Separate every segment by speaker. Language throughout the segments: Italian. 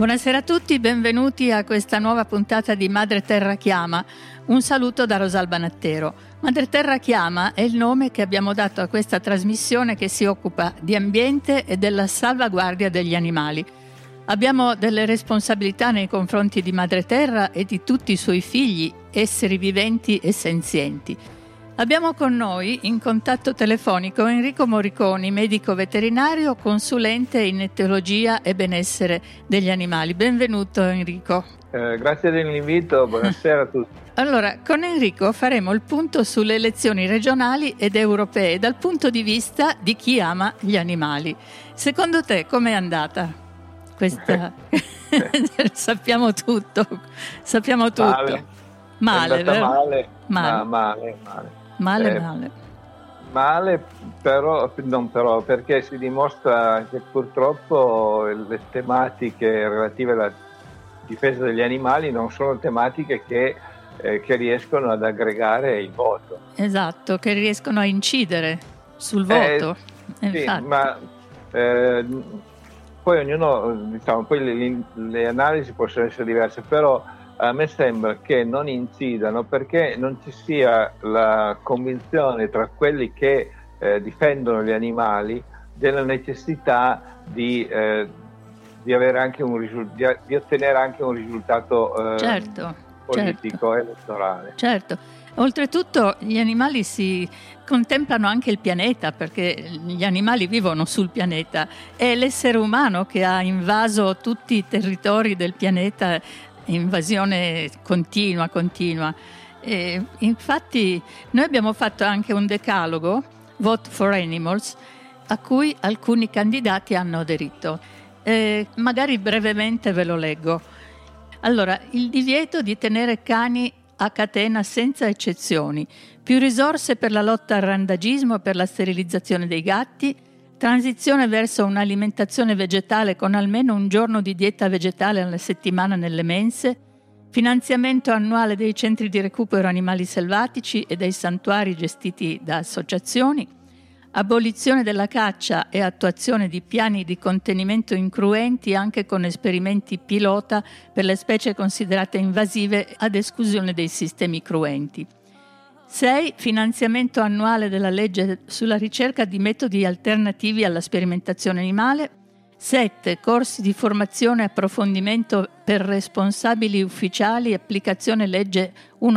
Speaker 1: Buonasera a tutti, benvenuti a questa nuova puntata di Madre Terra Chiama. Un saluto da Rosalba Nattero. Madre Terra Chiama è il nome che abbiamo dato a questa trasmissione che si occupa di ambiente e della salvaguardia degli animali. Abbiamo delle responsabilità nei confronti di Madre Terra e di tutti i suoi figli, esseri viventi e senzienti. Abbiamo con noi in contatto telefonico Enrico Morriconi, medico veterinario, consulente in etologia e benessere degli animali. Benvenuto Enrico.
Speaker 2: Grazie dell'invito, buonasera a tutti.
Speaker 1: Allora, con Enrico faremo il punto sulle elezioni regionali ed europee dal punto di vista di chi ama gli animali. Secondo te com'è andata questa? Sappiamo tutto. Male, vero?
Speaker 2: Male, però perché si dimostra che purtroppo le tematiche relative alla difesa degli animali non sono tematiche che riescono ad aggregare il voto.
Speaker 1: Esatto, che riescono a incidere sul voto.
Speaker 2: Sì, ma poi ognuno, poi le analisi possono essere diverse, però a me sembra che non incidano perché non ci sia la convinzione tra quelli che difendono gli animali della necessità di avere anche di ottenere anche un risultato politico elettorale.
Speaker 1: Certo. Oltretutto gli animali si contemplano anche il pianeta, perché gli animali vivono sul pianeta. È l'essere umano che ha invaso tutti i territori del pianeta, invasione continua. E infatti noi abbiamo fatto anche un decalogo, Vote for Animals, a cui alcuni candidati hanno aderito. Magari brevemente ve lo leggo. Allora, il divieto di tenere cani a catena senza eccezioni, più risorse per la lotta al randagismo e per la sterilizzazione dei gatti, transizione verso un'alimentazione vegetale con almeno un giorno di dieta vegetale alla settimana nelle mense, finanziamento annuale dei centri di recupero animali selvatici e dei santuari gestiti da associazioni, abolizione della caccia e attuazione di piani di contenimento incruenti anche con esperimenti pilota per le specie considerate invasive ad esclusione dei sistemi cruenti. 6. Finanziamento annuale della legge sulla ricerca di metodi alternativi alla sperimentazione animale. 7. Corsi di formazione e approfondimento per responsabili ufficiali, applicazione legge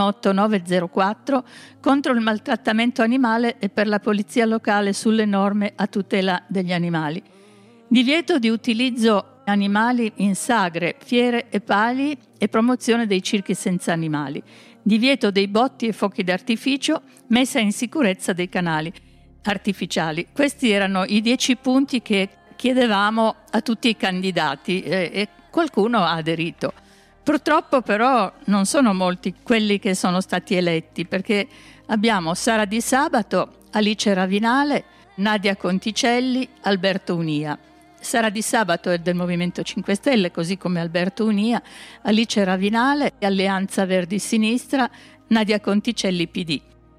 Speaker 1: 18904 contro il maltrattamento animale e per la polizia locale sulle norme a tutela degli animali. Divieto di utilizzo animali in sagre, fiere e pali e promozione dei circhi senza animali. Divieto dei botti e fuochi d'artificio, messa in sicurezza dei canali artificiali. Questi erano i 10 punti che chiedevamo a tutti i candidati e qualcuno ha aderito. Purtroppo però non sono molti quelli che sono stati eletti, perché abbiamo Sara Di Sabato, Alice Ravinale, Nadia Conticelli, Alberto Unia. Sara Di Sabato è del Movimento 5 Stelle, così come Alberto Unia, Alice Ravinale, Alleanza Verdi Sinistra, Nadia Conticelli PD.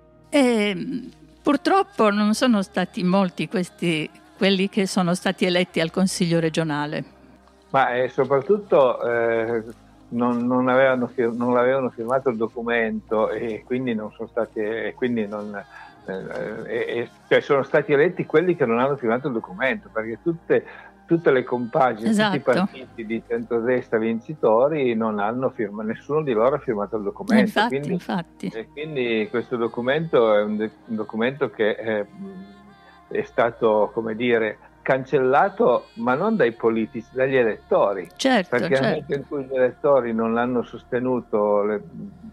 Speaker 1: E purtroppo non sono stati molti quelli che sono stati eletti al Consiglio regionale.
Speaker 2: Ma soprattutto non avevano firmato il documento e quindi non sono stati cioè sono stati eletti quelli che non hanno firmato il documento, perché tutte le compagini,
Speaker 1: esatto,
Speaker 2: tutti i partiti di centrodestra vincitori non hanno firmato, nessuno di loro ha firmato il documento.
Speaker 1: Infatti.
Speaker 2: E quindi questo documento è un documento che è stato, come dire, cancellato, ma non dai politici, dagli elettori.
Speaker 1: Certo.
Speaker 2: Nel momento in cui gli elettori non l'hanno sostenuto